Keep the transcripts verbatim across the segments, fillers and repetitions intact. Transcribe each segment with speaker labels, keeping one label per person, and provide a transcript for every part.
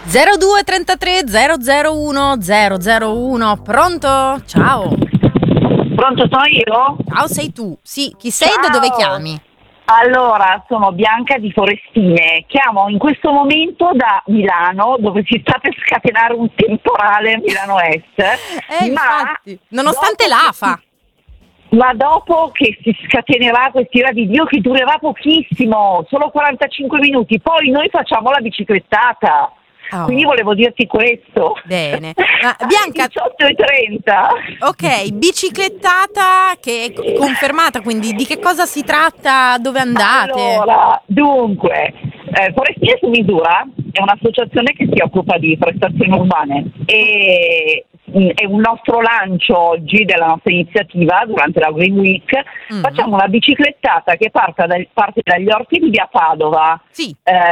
Speaker 1: zero due trentatré zero zero uno zero zero uno. Pronto? Ciao.
Speaker 2: Pronto, sono io?
Speaker 1: Ciao, sei tu. Sì, chi sei
Speaker 2: Ciao.
Speaker 1: e da dove chiami?
Speaker 2: Allora, sono Bianca di Forestine. Chiamo in questo momento da Milano, dove si sta per scatenare un temporale a Milano Est.
Speaker 1: Eh,
Speaker 2: ma
Speaker 1: infatti, nonostante
Speaker 2: dopo
Speaker 1: l'afa.
Speaker 2: che si- Ma dopo che si scatenerà quest'ira di Dio, che durerà pochissimo, solo quarantacinque minuti, poi noi facciamo la biciclettata.
Speaker 1: Oh.
Speaker 2: Quindi volevo dirti questo.
Speaker 1: Bene. Ma, Bianca-
Speaker 2: diciotto e trenta.
Speaker 1: Ok, biciclettata che è confermata, quindi di che cosa si tratta? Dove andate?
Speaker 2: Allora, dunque, eh, Forestine su Misura è un'associazione che si occupa di prestazioni urbane e mh, è un nostro lancio oggi della nostra iniziativa durante la Green Week.
Speaker 1: Mm.
Speaker 2: Facciamo una biciclettata che parta dal- parte dagli orti di via Padova
Speaker 1: Sì.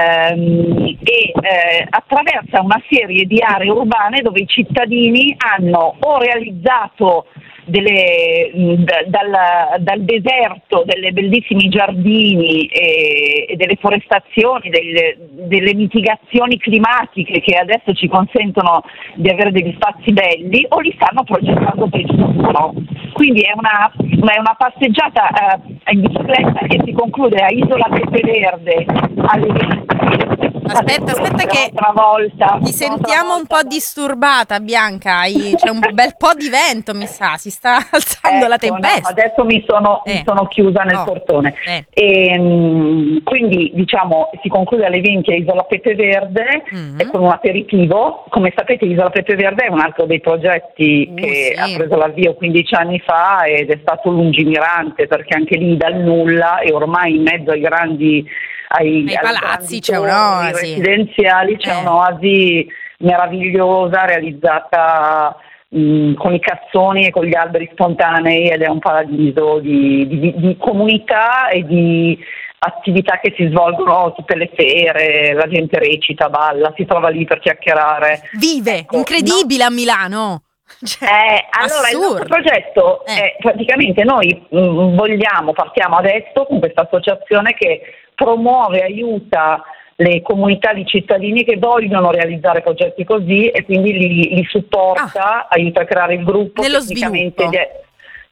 Speaker 2: ehm, e eh, attraversa una serie di aree urbane dove i cittadini hanno o realizzato delle, mh, da- dal, dal deserto delle bellissimi giardini e, e delle forestazioni, delle, delle mitigazioni climatiche che adesso ci consentono di avere degli spazi belli, o li stanno progettando per il futuro. Quindi è una, è una passeggiata eh, in bicicletta che si conclude a Isola Pepe Verde alle venti.
Speaker 1: Aspetta, aspetta che
Speaker 2: volta,
Speaker 1: ti sentiamo un po' disturbata, Bianca. Hai- C'è un bel po' di vento, mi sa, si sta alzando la
Speaker 2: Ecco, no,
Speaker 1: tempesta.
Speaker 2: adesso mi sono, mi
Speaker 1: Eh.
Speaker 2: sono chiusa nel
Speaker 1: Oh.
Speaker 2: portone.
Speaker 1: Eh.
Speaker 2: E, mh, quindi diciamo si conclude alle venti a Isola Pepe Verde
Speaker 1: Mm.
Speaker 2: e con un aperitivo. Come sapete, Isola Pepe Verde è un altro dei progetti
Speaker 1: Uh,
Speaker 2: che
Speaker 1: sì.
Speaker 2: ha preso l'avvio quindici anni fa ed è stato lungimirante, perché anche lì dal nulla e ormai in mezzo ai grandi ai,
Speaker 1: Ai
Speaker 2: alle
Speaker 1: palazzi
Speaker 2: grandi
Speaker 1: c'è
Speaker 2: torri
Speaker 1: un'oasi.
Speaker 2: residenziali c'è
Speaker 1: Eh.
Speaker 2: un'oasi meravigliosa realizzata mh, con i cassoni e con gli alberi spontanei, ed è un paradiso di, di- di comunità e di attività che si svolgono tutte le sere. La gente recita, balla, si trova lì per chiacchierare.
Speaker 1: Vive,
Speaker 2: Ecco,
Speaker 1: incredibile a Milano. Cioè,
Speaker 2: eh, allora il nostro
Speaker 1: assurdo.
Speaker 2: progetto
Speaker 1: Eh.
Speaker 2: è praticamente noi mh, vogliamo, partiamo adesso con questa associazione che promuove, aiuta le comunità di cittadini che vogliono realizzare progetti così, e quindi li, li supporta, aiuta a creare il gruppo
Speaker 1: Nello
Speaker 2: tecnicamente
Speaker 1: sviluppo.
Speaker 2: di-